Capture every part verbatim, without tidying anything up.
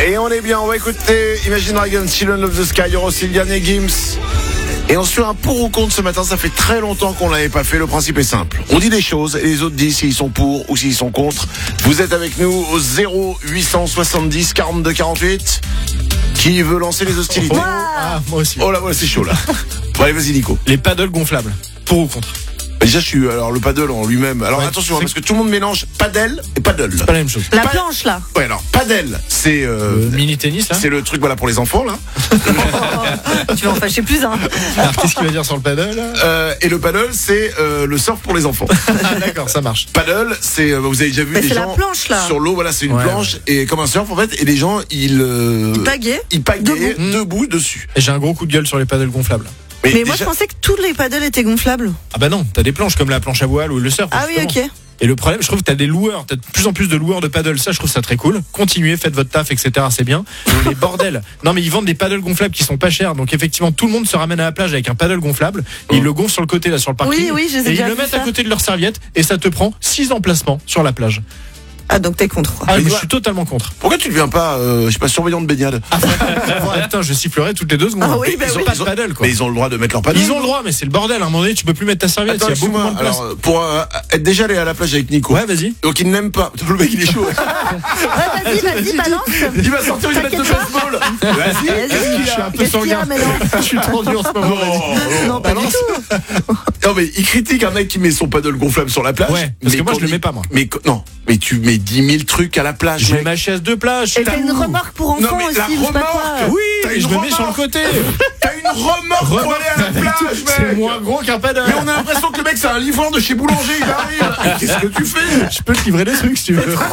Et on est bien, on va écouter Imagine Dragons, Children of the Sky, il y aura aussi le dernier Gims. Et on se fait un pour ou contre ce matin, ça fait très longtemps qu'on l'avait pas fait, le principe est simple. On dit des choses et les autres disent s'ils sont pour ou s'ils sont contre. Vous êtes avec nous au zéro huit cent soixante-dix quarante-deux quarante-huit. Qui veut lancer les hostilités? Wow. Ah, moi aussi. Oh là, voilà, c'est chaud là. Bon, allez, vas-y Nico. Les paddles gonflables, pour ou contre? Déjà, je suis. Alors, le paddle en lui-même. Alors, ouais, attention, hein, parce que tout le monde mélange paddle et paddle. C'est pas la même chose. La Pa- planche là. Ouais, alors, paddle, c'est. Euh, Le mini-tennis, là. c'est le truc, voilà, pour les enfants, là. Tu vas en fâcher plus un. Alors, qu'est-ce qu'il va dire sur le paddle, là? Euh, et le paddle, c'est euh, le surf pour les enfants. Ah, d'accord, ça marche. Paddle, c'est. Euh, vous avez déjà vu Mais des c'est gens. la planche là. Sur l'eau, voilà, c'est une Ouais, planche. Et comme un surf, en fait. Et les gens, ils. Euh, Ils pagaient. Ils pagaient Debout. debout dessus. Et j'ai un gros coup de gueule sur les paddles gonflables. Mais moi je pensais que tous les paddles étaient gonflables. Ah bah non, t'as des planches comme la planche à voile ou le surf. Ah oui, justement. ok. Et le problème, je trouve que t'as des loueurs, t'as de plus en plus de loueurs de paddle. Ça, je trouve ça très cool. Continuez, faites votre taf, et cetera. C'est bien. Mais les bordels. Non, mais ils vendent des paddles gonflables qui sont pas chers. Donc effectivement, tout le monde se ramène à la plage avec un paddle gonflable. Et ils le gonflent sur le côté, là, sur le parking. Oui, oui, je les ai Et ils déjà le vu mettent ça. à côté de leur serviette. Et ça te prend six emplacements sur la plage. Ah donc t'es contre quoi. Ah, Mais mais je toi- suis totalement contre. Pourquoi tu ne deviens pas, euh, je sais pas, surveillant de baignade? Ah, putain, je sifflerai toutes les deux secondes. Ah oui, bah ils ont oui. pas de paddle, quoi. Mais ils ont le droit de mettre leur paddle. Ils ont le droit, mais c'est le bordel. À un moment donné, tu peux plus mettre ta serviette. Attends, Il y a beaucoup excuse-moi, moins de place. alors, pour euh, être déjà allé à la plage avec Nico. Ouais, vas-y. Donc il n'aime pas. Le mec il est chaud. Ouais, vas-y, vas-y, balance. Il va sortir une batte de T'inquiète pas. baseball. Vas-y. Vas-y. Je suis un peu Qu'est-ce qu'il y a sanguin. maintenant? Je suis tendu en ce moment. Non, Non, pas du tout. non mais il critique un mec qui met son paddle gonflable sur la plage. Ouais, parce mais que moi, quand je le il- mets pas, moi. Mais co- non, mais tu mets dix mille trucs à la plage. J'ai mec. ma chaise de plage. Et t'as une remorque pour Non enfants mais aussi, la ou je sais pas quoi. remorque. Oui, T'as et une je me mets sur le remorque. côté. T'as une remorque pour aller à la plage, C'est mec. moins gros qu'un paddle. Mais on a l'impression que le mec c'est un livreur de chez Boulanger, il arrive. Mais qu'est-ce que tu fais? Je peux te livrer des trucs si tu veux.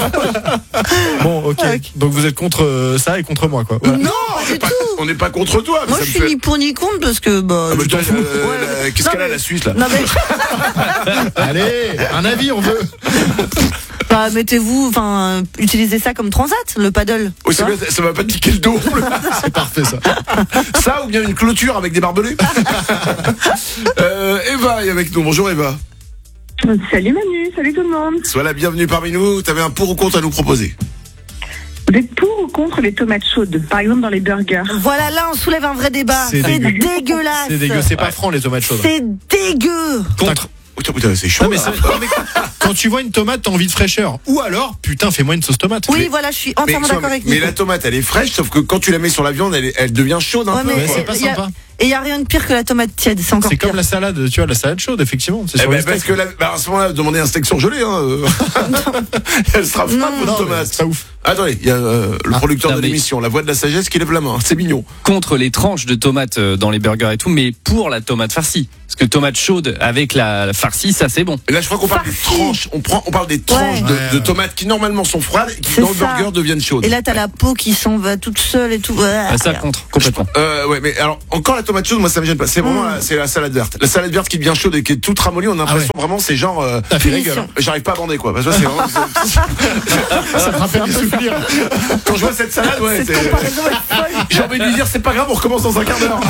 Bon, ok. Donc vous êtes contre euh, ça et contre moi, quoi. Voilà. Non, on du n'est pas, tout. on n'est pas contre toi. Mais Moi ça je me suis fait- ni pour ni contre parce que bah. Ah, bah, je toi, t'en fous. euh, Ouais. la- Qu'est-ce Non, qu'elle a mais- la Suisse là? Non mais Allez, un avis, on veut. bah, mettez-vous, enfin, euh, utilisez ça comme transat, le paddle. Oui, Tu c'est vois bien, ça va pas te piquer le dos. C'est parfait, ça. Ça ou bien une clôture avec des barbelés. euh, Eva est avec nous. Bonjour Eva. Salut Manu, salut tout le monde. Sois la bienvenue parmi nous. T'avais un pour ou contre à nous proposer? Vous êtes pour ou contre les tomates chaudes, par exemple dans les burgers? Voilà, là on soulève un vrai débat. C'est C'est dégueu. dégueulasse. C'est dégueu, c'est pas franc, les tomates chaudes. C'est dégueu. Contre. Putain, putain, c'est chaud. Non, mais, là. c'est- non, mais quand tu vois une tomate, t'as envie de fraîcheur. Ou alors, putain, fais-moi une sauce tomate. Oui, Mais- voilà, je suis Mais, entièrement tu vois, d'accord mais- avec mais Nico. la tomate elle est fraîche, sauf que quand tu la mets sur la viande, elle, est- elle devient chaude un Ouais, peu. mais Mais c'est pas y a- sympa. Et il n'y a rien de pire que la tomate tiède, c'est encore C'est pire. comme la salade, tu vois, la salade chaude, effectivement. C'est Eh sur ben, les parce steaks. que la, bah, à ce moment-là, demandez un steak surgelé. Hein, euh. Elle sera frappe, Non, votre Non, mais tomate. c'est pas ouf. Attendez, il y a euh, le Ah, producteur non, de mais- l'émission, la voix de la sagesse, qui lève la main. C'est mignon. Contre les tranches de tomates euh, dans les burgers et tout, mais pour la tomate farcie. Parce que tomate chaude avec la, la farcie, ça c'est bon. Et là, je crois qu'on parle des Farci. tranches. On, prend, on parle des tranches Ouais. de, Ouais, de ouais. tomates qui normalement sont froides et qui C'est dans le ça. burger deviennent chaudes. Et là, t'as la peau qui s'en va toute seule et tout. Ah, ça contre, complètement. Euh, ouais, mais alors encore la tomate chaude, moi ça me gêne pas. C'est vraiment Mm. la, c'est la salade verte. La salade verte qui devient chaude et qui est toute ramollie, on a l'impression vraiment c'est genre. Euh, T'as fait la gueule. Punition. hein. J'arrive pas à bander quoi. Parce que c'est vraiment. Ça me rappelle des souvenirs. Quand je vois cette salade, ouais, Cette c'est. comparaison est folle. J'ai envie de lui dire c'est pas grave, on recommence dans un quart d'heure.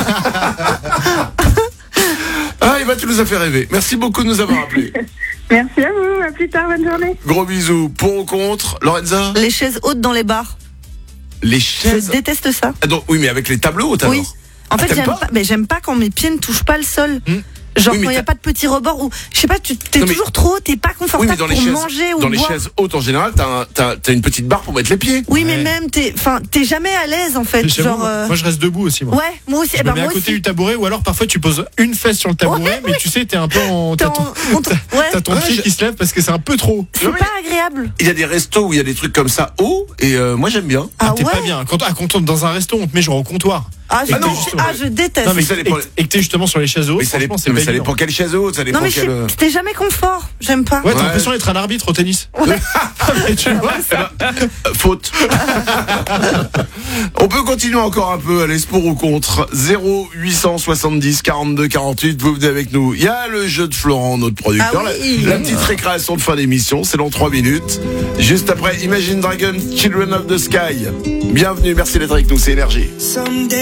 Ah, Eva, tu nous as fait rêver. Merci beaucoup de nous avoir appelés. Merci à vous, à plus tard, bonne journée. Gros bisous. Pour ou contre, Lorenza? Les chaises hautes dans les bars. Les Je chaises. déteste ça. Ah, donc, oui, mais avec les tableaux hautes alors. Oui. En Ah, fait, t'aimes j'aime pas pas, mais j'aime pas quand mes pieds ne touchent pas le sol. Hmm. Genre Oui, mais quand il n'y a t'as- pas de petit rebord ou je sais pas, tu t'es Non, mais- toujours trop haut, t'es pas Oui, confortable mais dans les pour chaises, manger ou dans les boire. chaises hautes en général, t'as, un- t'as, t'as une petite barre pour mettre les pieds. Oui, mais Ouais. même t'es, enfin, t'es jamais à l'aise en fait. J'avoue, Genre, euh, moi je reste debout aussi, moi. ouais, moi aussi. Je eh me ben, mets à moi côté aussi. du tabouret ou alors parfois tu poses une fesse sur le tabouret, Ouais, mais tu sais, t'es un peu en. T'es T'as ton, en- contre- ouais. t'as ton Ouais, pied je- qui se lève parce que c'est un peu trop. C'est Non, mais- pas agréable. Il y a des restos où il y a des trucs comme ça hauts et euh, moi j'aime bien. Ah, Ah t'es ouais. pas bien. Quand, ah, quand on est dans un resto, on te met genre au comptoir. Ah, je, Ah non, ah, je déteste. Non, mais ça et, dépend- et que t'es justement sur les chaises hautes, Mais ça, dépend, franchement, c'est mais pas ça évident. dépend quelle chaise haute, ça dépend non mais quelle. je- t'es jamais confort. J'aime pas. Ouais, t'as Ouais. l'impression d'être un arbitre au tennis. Mais tu vois, ça. Euh, faute. On peut continuer encore un peu, allez, c'est pour ou contre. zéro huit cent soixante-dix quarante-deux quarante-huit, vous venez avec nous. Il y a le jeu de Florent, notre producteur. Ah oui. la, la petite récréation de fin d'émission, c'est dans trois minutes. Juste après Imagine Dragons, Children of the Sky. Bienvenue, merci d'être avec nous, c'est Énergie.